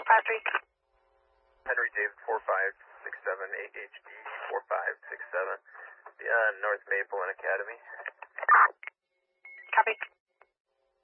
Patrick. Henry David 4567 AHD 4567. North Maple and Academy.